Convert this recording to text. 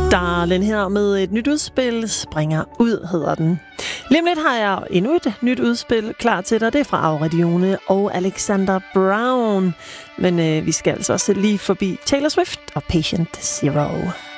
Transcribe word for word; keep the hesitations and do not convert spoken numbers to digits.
Darlene her med et nyt udspil. Springer ud, hedder den. Lige om lidt har jeg endnu et nyt udspil klar til dig. Det er fra Auredione og Alexander Brown. Men øh, vi skal altså også lige forbi Taylor Swift og Patient Zero.